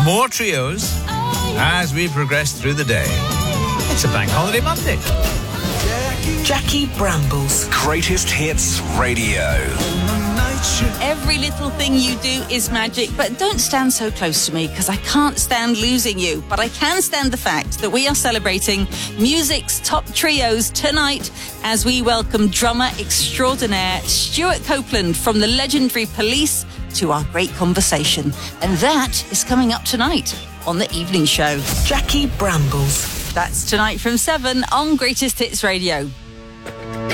more trios as we progress through the day. It's a Bank Holiday Monday. Jackie Brambles. Greatest Hits Radio. Every little thing you do is magic, but don't stand so close to me because I can't stand losing you. But I can stand the fact that we are celebrating music's top trios tonight as we welcome drummer extraordinaire Stuart Copeland from the legendary Police to our great conversation. And that is coming up tonight on The Evening Show. Jackie Brambles. That's tonight from 7 on Greatest Hits Radio.